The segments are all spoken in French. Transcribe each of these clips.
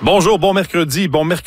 Bonjour, bon mercredi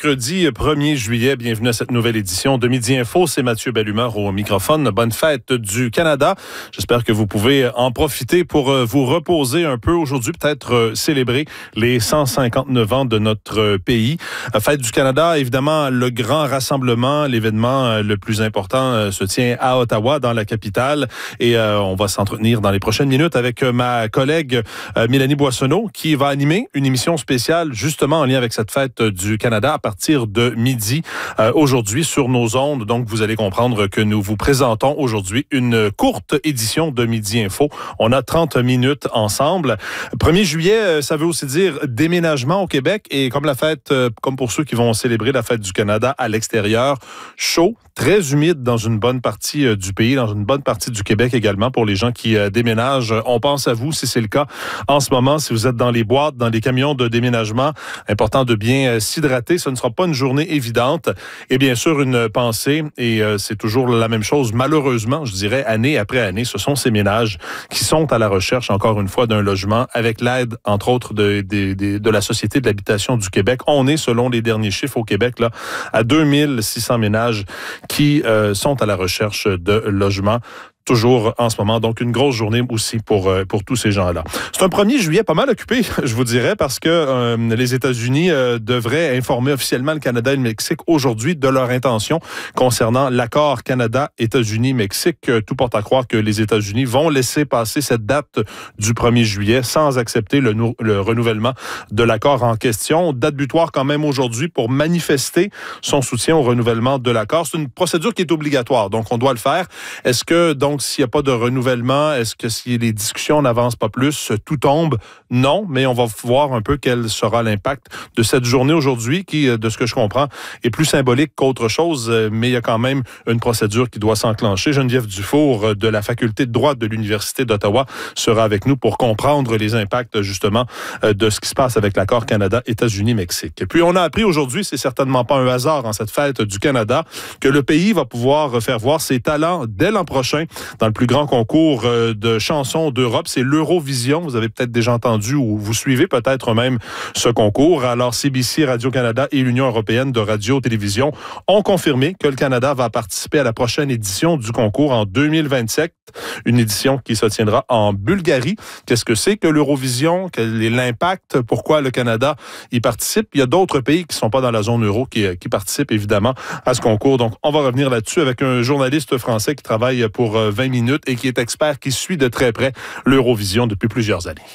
1er juillet. Bienvenue à cette nouvelle édition de Midi Info. C'est Mathieu Bellumeur au microphone. Bonne fête du Canada. J'espère que vous pouvez en profiter pour vous reposer un peu aujourd'hui, peut-être célébrer les 159 ans de notre pays. Fête du Canada, évidemment, le grand rassemblement, l'événement le plus important se tient à Ottawa, dans la capitale. Et on va s'entretenir dans les prochaines minutes avec ma collègue Mélanie Boissonneau, qui va animer une émission spéciale justement en lien avec cette fête du Canada à partir de midi aujourd'hui sur nos ondes. Donc, vous allez comprendre que nous vous présentons aujourd'hui une courte édition de Midi Info. On a 30 minutes ensemble. 1er juillet, ça veut aussi dire déménagement au Québec et comme la fête, comme pour ceux qui vont célébrer la fête du Canada à l'extérieur, chaud, très humide dans une bonne partie du pays, dans une bonne partie du Québec également pour les gens qui déménagent. On pense à vous si c'est le cas en ce moment, si vous êtes dans les boîtes, dans les camions de déménagement. Important de bien s'hydrater. Ce ne sera pas une journée évidente. Et bien sûr, une pensée, et c'est toujours la même chose, malheureusement, je dirais, année après année, ce sont ces ménages qui sont à la recherche, encore une fois, d'un logement avec l'aide, entre autres, de la Société de l'habitation du Québec. On est, selon les derniers chiffres au Québec, là, à 2600 ménages qui sont à la recherche de logements. Toujours en ce moment. Donc, une grosse journée aussi pour tous ces gens-là. C'est un 1er juillet pas mal occupé, je vous dirais, parce que les États-Unis devraient informer officiellement le Canada et le Mexique aujourd'hui de leur intention concernant l'accord Canada-États-Unis-Mexique. Tout porte à croire que les États-Unis vont laisser passer cette date du 1er juillet sans accepter le renouvellement de l'accord en question. Date butoir quand même aujourd'hui pour manifester son soutien au renouvellement de l'accord. C'est une procédure qui est obligatoire, donc on doit le faire. Est-ce que, donc, s'il n'y a pas de renouvellement, est-ce que si les discussions n'avancent pas plus, tout tombe? Non, mais on va voir un peu quel sera l'impact de cette journée aujourd'hui qui, de ce que je comprends, est plus symbolique qu'autre chose, mais il y a quand même une procédure qui doit s'enclencher. Geneviève Dufour de la Faculté de droit de l'Université d'Ottawa sera avec nous pour comprendre les impacts, justement, de ce qui se passe avec l'accord Canada-États-Unis-Mexique. Et puis, on a appris aujourd'hui, c'est certainement pas un hasard en cette fête du Canada, que le pays va pouvoir faire voir ses talents dès l'an prochain dans le plus grand concours de chansons d'Europe. C'est l'Eurovision. Vous avez peut-être déjà entendu ou vous suivez peut-être même ce concours. Alors, CBC, Radio-Canada et l'Union européenne de radio-télévision ont confirmé que le Canada va participer à la prochaine édition du concours en 2027. Une édition qui se tiendra en Bulgarie. Qu'est-ce que c'est que l'Eurovision? Quel est l'impact? Pourquoi le Canada y participe? Il y a d'autres pays qui ne sont pas dans la zone euro qui participent évidemment à ce concours. Donc, on va revenir là-dessus avec un journaliste français qui travaille pour 20 minutes et qui est expert, qui suit de très près l'Eurovision depuis plusieurs années.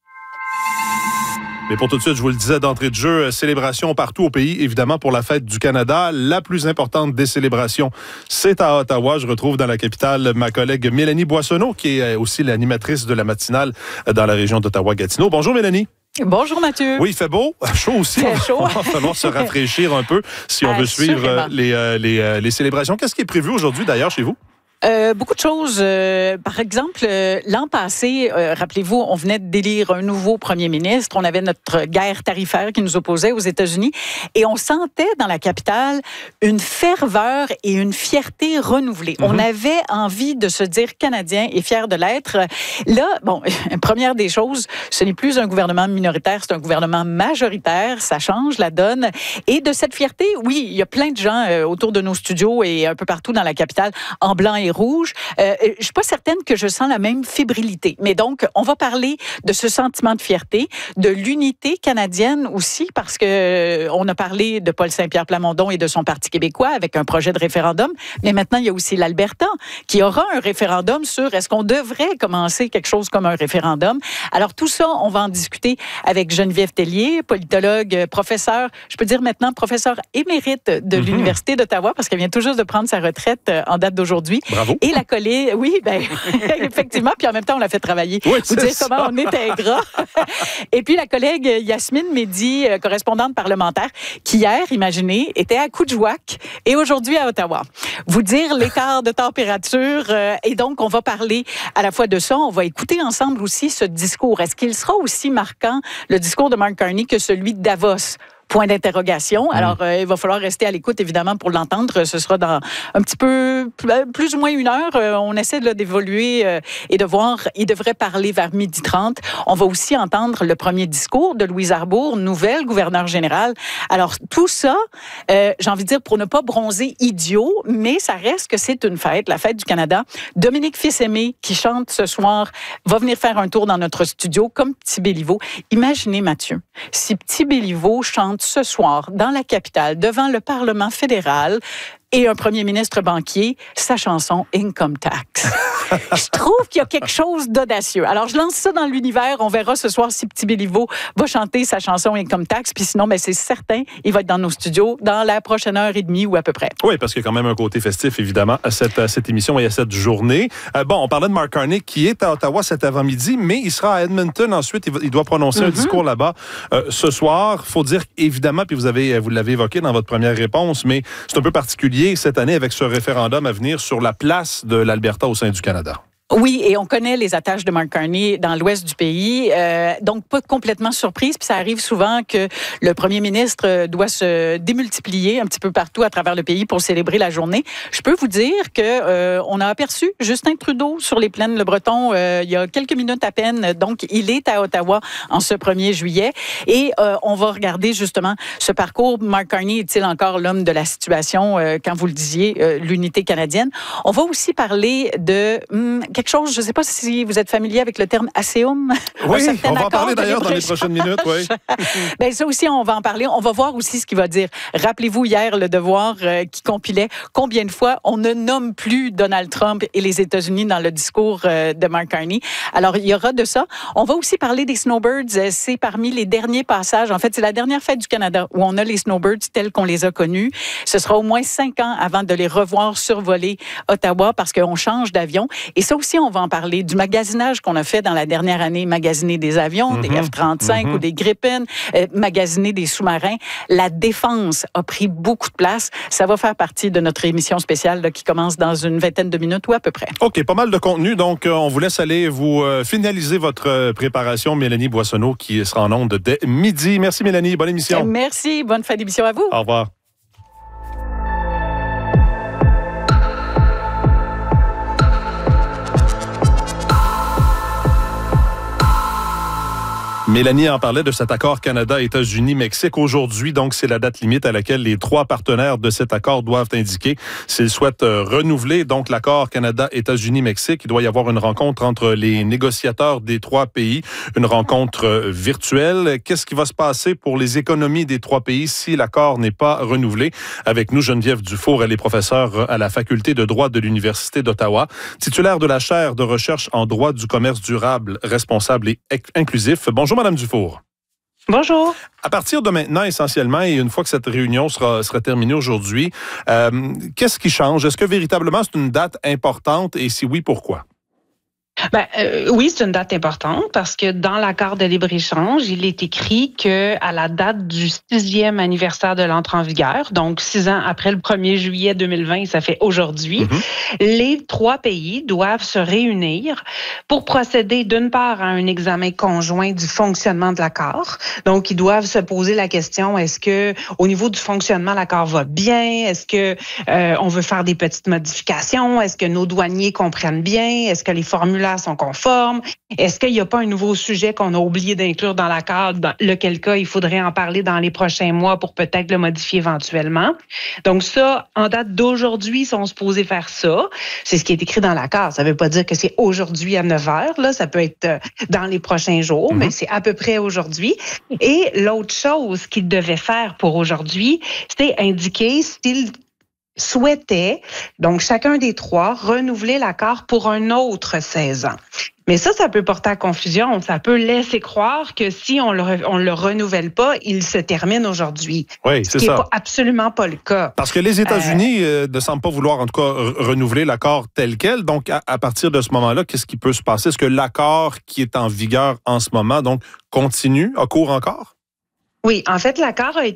Mais pour tout de suite, je vous le disais d'entrée de jeu, célébration partout au pays, évidemment pour la fête du Canada. La plus importante des célébrations, c'est à Ottawa. Je retrouve dans la capitale ma collègue Mélanie Boissonneau, qui est aussi l'animatrice de la matinale dans la région d'Ottawa-Gatineau. Bonjour Mélanie. Bonjour Mathieu. Oui, il fait beau, chaud aussi. Très chaud. Il va falloir se rafraîchir un peu si on veut suivre les célébrations. Qu'est-ce qui est prévu aujourd'hui d'ailleurs chez vous? Beaucoup de choses. Par exemple, l'an passé, rappelez-vous, on venait d'élire un nouveau premier ministre. On avait notre guerre tarifaire qui nous opposait aux États-Unis. Et on sentait dans la capitale une ferveur et une fierté renouvelée. On avait envie de se dire Canadien et fier de l'être. Là, bon, première des choses, ce n'est plus un gouvernement minoritaire, c'est un gouvernement majoritaire. Ça change la donne. Et de cette fierté, oui, il y a plein de gens autour de nos studios et un peu partout dans la capitale, en blanc et rouge. Je suis pas certaine que je sens la même fébrilité. Mais donc, on va parler de ce sentiment de fierté, de l'unité canadienne aussi, parce que on a parlé de Paul Saint-Pierre Plamondon et de son Parti québécois avec un projet de référendum. Mais maintenant, il y a aussi l'Alberta qui aura un référendum sur est-ce qu'on devrait commencer quelque chose comme un référendum. Alors, tout ça, on va en discuter avec Geneviève Tellier, politologue, professeure, je peux dire maintenant professeure émérite de l'Université d'Ottawa, parce qu'elle vient tout juste de prendre sa retraite en date d'aujourd'hui. Bravo. Et la collée, oui, ben, effectivement, puis en même temps, on l'a fait travailler. Oui, vous dire comment on est ingrat. Et puis la collègue Yasmine Mehdi, correspondante parlementaire, qui hier, imaginez, était à Coudjouac et aujourd'hui à Ottawa. Vous dire l'écart de température. Et donc, on va parler à la fois de ça, on va écouter ensemble aussi ce discours. Est-ce qu'il sera aussi marquant, le discours de Mark Carney, que celui de Davos? Point d'interrogation. Alors, il va falloir rester à l'écoute, évidemment, pour l'entendre. Ce sera dans un petit peu, plus ou moins 1 heure. On essaie d'évoluer et de voir. Il devrait parler vers 12h30. On va aussi entendre le premier discours de Louise Arbour, nouvelle gouverneure générale. Alors, tout ça, j'ai envie de dire, pour ne pas bronzer idiot, mais ça reste que c'est une fête, la fête du Canada. Dominique Fils-Aimé, qui chante ce soir, va venir faire un tour dans notre studio, comme Petit Béliveau. Imaginez, Mathieu, si Petit Béliveau chante ce soir dans la capitale, devant le Parlement fédéral, et un premier ministre banquier, sa chanson Income Tax. Je trouve qu'il y a quelque chose d'audacieux. Alors, je lance ça dans l'univers. On verra ce soir si Petit Béliveau va chanter sa chanson Income Tax. Puis sinon, c'est certain, il va être dans nos studios dans la prochaine heure et demie ou à peu près. Oui, parce qu'il y a quand même un côté festif, évidemment, à cette émission et à cette journée. On parlait de Mark Carney, qui est à Ottawa cet avant-midi, mais il sera à Edmonton ensuite. Il doit prononcer un discours là-bas ce soir. Il faut dire, évidemment, puis vous l'avez évoqué dans votre première réponse, mais c'est un peu particulier cette année avec ce référendum à venir sur la place de l'Alberta au sein du Canada. Oui, et on connaît les attaches de Mark Carney dans l'ouest du pays, donc pas complètement surprise. Puis ça arrive souvent que le premier ministre doit se démultiplier un petit peu partout à travers le pays pour célébrer la journée. Je peux vous dire que on a aperçu Justin Trudeau sur les plaines Le Breton il y a quelques minutes à peine. Donc, il est à Ottawa en ce 1er juillet. Et on va regarder justement ce parcours. Mark Carney est-il encore l'homme de la situation, quand vous le disiez, l'unité canadienne? On va aussi parler de quelque chose, je ne sais pas si vous êtes familier avec le terme ASEUM. Oui, on va en parler d'ailleurs dans les prochaines minutes. Oui. Ça aussi, on va en parler. On va voir aussi ce qu'il va dire. Rappelez-vous hier, Le Devoir qui compilait combien de fois on ne nomme plus Donald Trump et les États-Unis dans le discours de Mark Carney. Alors, il y aura de ça. On va aussi parler des snowbirds. C'est parmi les derniers passages. En fait, c'est la dernière fête du Canada où on a les snowbirds tels qu'on les a connus. Ce sera au moins 5 ans avant de les revoir survoler Ottawa parce qu'on change d'avion. Et ça aussi, on va en parler du magasinage qu'on a fait dans la dernière année, magasiner des avions, des F-35 ou des Gripen, magasiner des sous-marins. La défense a pris beaucoup de place. Ça va faire partie de notre émission spéciale là, qui commence dans une 20aine de minutes ou à peu près. OK, pas mal de contenu. Donc, on vous laisse aller vous finaliser votre préparation. Mélanie Boissonneau qui sera en onde dès midi. Merci Mélanie, bonne émission. Merci, bonne fin d'émission à vous. Au revoir. Mélanie en parlait de cet accord Canada-États-Unis-Mexique. Aujourd'hui, donc, c'est la date limite à laquelle les 3 partenaires de cet accord doivent indiquer s'ils souhaitent renouveler donc l'accord Canada-États-Unis-Mexique. Il doit y avoir une rencontre entre les négociateurs des 3 pays, une rencontre virtuelle. Qu'est-ce qui va se passer pour les économies des 3 pays si l'accord n'est pas renouvelé? Avec nous, Geneviève Dufour, elle est professeure à la Faculté de droit de l'Université d'Ottawa, titulaire de la chaire de recherche en droit du commerce durable, responsable et inclusif. Bonjour, Madame Dufour. Bonjour. À partir de maintenant, essentiellement, et une fois que cette réunion sera terminée aujourd'hui, qu'est-ce qui change? Est-ce que véritablement c'est une date importante et si oui, pourquoi? Oui, c'est une date importante parce que dans l'accord de libre-échange, il est écrit que à la date du 6e anniversaire de l'entrée en vigueur, donc 6 ans après le 1er juillet 2020, ça fait aujourd'hui, les 3 pays doivent se réunir pour procéder d'une part à un examen conjoint du fonctionnement de l'accord. Donc, ils doivent se poser la question, est-ce que au niveau du fonctionnement, l'accord va bien? Est-ce que on veut faire des petites modifications? Est-ce que nos douaniers comprennent bien? Est-ce que les formulaires sont conformes? Est-ce qu'il n'y a pas un nouveau sujet qu'on a oublié d'inclure dans l'accord, dans lequel cas il faudrait en parler dans les prochains mois pour peut-être le modifier éventuellement? Donc ça, en date d'aujourd'hui, ils sont supposés faire ça. C'est ce qui est écrit dans l'accord. Ça ne veut pas dire que c'est aujourd'hui à 9 heures. Là, ça peut être dans les prochains jours, mais c'est à peu près aujourd'hui. Et l'autre chose qu'ils devaient faire pour aujourd'hui, c'est indiquer s'ils souhaitait, donc chacun des 3, renouveler l'accord pour un autre 16 ans. Mais ça peut porter à confusion. Ça peut laisser croire que si on le renouvelle pas, il se termine aujourd'hui. Oui, c'est ça. Ce qui n'est absolument pas le cas. Parce que les États-Unis ne semblent pas vouloir, en tout cas, renouveler l'accord tel quel. Donc, à partir de ce moment-là, qu'est-ce qui peut se passer? Est-ce que l'accord qui est en vigueur en ce moment, donc, continue, court encore? Oui, en fait, l'accord a été